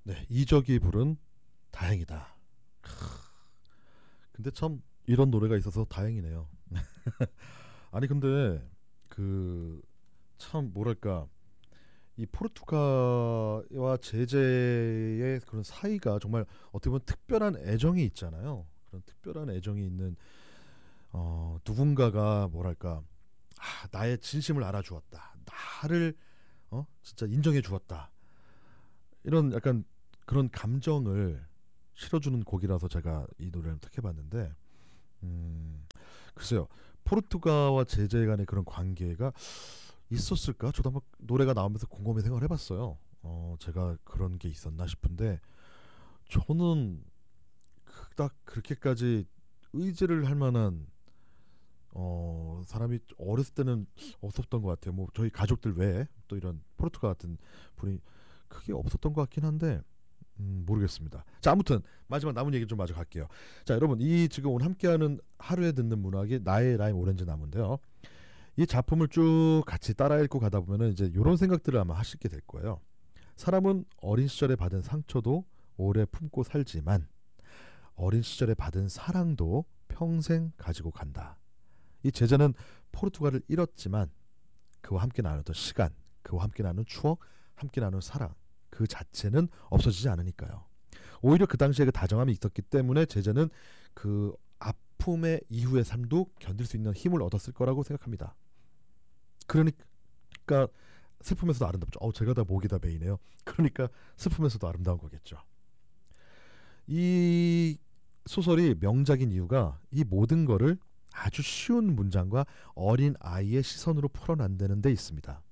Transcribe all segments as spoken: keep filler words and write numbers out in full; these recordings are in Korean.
네, 이적이 부른 다행이다. 크, 근데 참 이런 노래가 있어서 다행이네요. 아니 근데 그 참 뭐랄까 이 포르투갈과 제재의 그런 사이가 정말 어떻게 보면 특별한 애정이 있잖아요. 그런 특별한 애정이 있는 어, 누군가가 뭐랄까 아, 나의 진심을 알아주었다. 나를 어 진짜 인정해 주었다. 이런 약간 그런 감정을 실어주는 곡이라서 제가 이 노래를 택해봤는데 음, 글쎄요 포르투갈과 제재 간의 그런 관계가 있었을까? 저도 한번 노래가 나오면서 곰곰이 생각을 해봤어요. 어, 제가 그런 게 있었나 싶은데 저는 딱 그렇게까지 의지를 할 만한 어, 사람이 어렸을 때는 없었던 것 같아요. 뭐 저희 가족들 외에 또 이런 포르투갈 같은 분이 크게 없었던 것 같긴 한데 음, 모르겠습니다. 자, 아무튼 마지막 남은 얘기 좀 마저 갈게요. 자, 여러분 이 지금 오늘 함께하는 하루에 듣는 문학이 나의 라임 오렌지 나무인데요. 이 작품을 쭉 같이 따라 읽고 가다 보면은 이제 이런 생각들을 아마 하시게 될 거예요. 사람은 어린 시절에 받은 상처도 오래 품고 살지만 어린 시절에 받은 사랑도 평생 가지고 간다. 이 제자는 포르투갈을 잃었지만 그와 함께 나눴던 시간, 그와 함께 나눈 추억, 함께 나눈 사랑 그 자체는 없어지지 않으니까요. 오히려 그 당시에 그 다정함이 있었기 때문에 제자는 그 아픔의 이후의 삶도 견딜 수 있는 힘을 얻었을 거라고 생각합니다. 그러니까 슬프면서도 아름답죠. 어, 제가 다 목이 다 메이네요. 그러니까 슬프면서도 아름다운 거겠죠. 이 소설이 명작인 이유가 이 모든 거를 아주 쉬운 문장과 어린 아이의 시선으로 풀어낸다는 데 있습니다.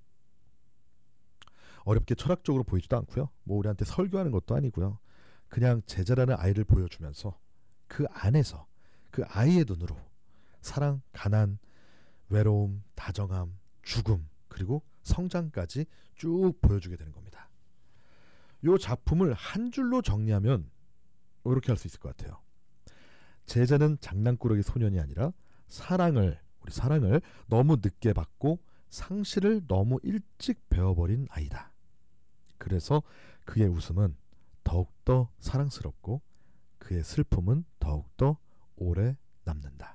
어렵게 철학적으로 보이지도 않고요. 뭐 우리한테 설교하는 것도 아니고요. 그냥 제자라는 아이를 보여주면서 그 안에서 그 아이의 눈으로 사랑, 가난, 외로움, 다정함, 죽음 그리고 성장까지 쭉 보여주게 되는 겁니다. 이 작품을 한 줄로 정리하면 이렇게 할 수 있을 것 같아요. 제자는 장난꾸러기 소년이 아니라 사랑을 우리 사랑을 너무 늦게 받고 상실을 너무 일찍 배워버린 아이다. 그래서 그의 웃음은 더욱더 사랑스럽고 그의 슬픔은 더욱더 오래 남는다.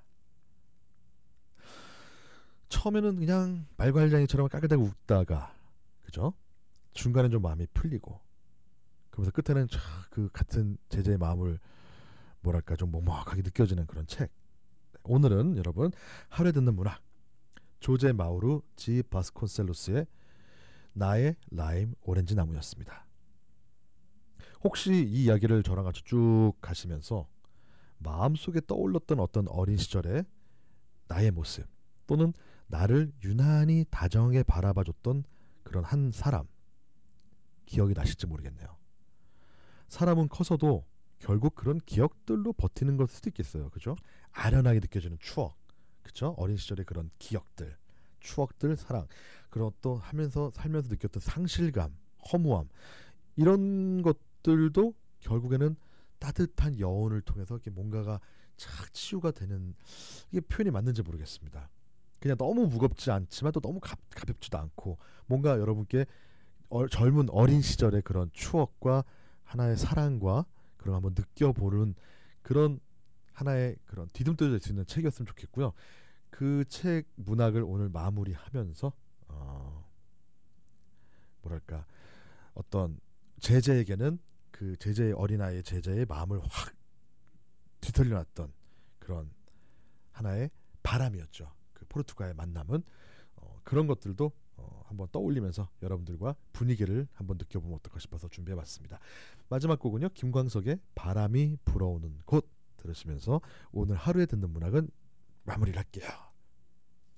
처음에는 그냥 말괄량이처럼 깔깔대고 웃다가 그죠? 중간에 좀 마음이 풀리고 그러면서 끝에는 그 같은 제자의 마음을 뭐랄까 좀 먹먹하게 느껴지는 그런 책. 오늘은 여러분 하루에 듣는 문학 조제 마우루 지 바스콘셀로스의 나의 라임 오렌지 나무였습니다. 혹시 이 이야기를 저랑 같이 쭉 가시면서 마음속에 떠올랐던 어떤 어린 시절의 나의 모습 또는 나를 유난히 다정하게 바라봐줬던 그런 한 사람 기억이 나실지 모르겠네요. 사람은 커서도 결국 그런 기억들로 버티는 걸 수도 있겠어요. 그죠? 아련하게 느껴지는 추억. 그죠? 어린 시절의 그런 기억들, 추억들, 사랑. 그리고 또 하면서 살면서 느꼈던 상실감, 허무함. 이런 것들도 결국에는 따뜻한 여운을 통해서 이렇게 뭔가가 착 치유가 되는 이게 표현이 맞는지 모르겠습니다. 그냥 너무 무겁지 않지만 또 너무 가, 가볍지도 않고 뭔가 여러분께 어, 젊은 어린 시절의 그런 추억과 하나의 사랑과 그런 거 한번 느껴보는 그런 하나의 그런 디딤돌이 될 수 있는 책이었으면 좋겠고요. 그 책 문학을 오늘 마무리하면서 어, 뭐랄까 어떤 제자에게는 그 제자의 어린아이의 제자의 마음을 확 뒤틀려놨던 그런 하나의 바람이었죠. 그 포르투갈의 만남은 어, 그런 것들도 어, 한번 떠올리면서 여러분들과 분위기를 한번 느껴보면 어떨까 싶어서 준비해봤습니다. 마지막 곡은요. 김광석의 바람이 불어오는 곳 들으시면서 오늘 하루에 듣는 문학은 마무리를 할게요.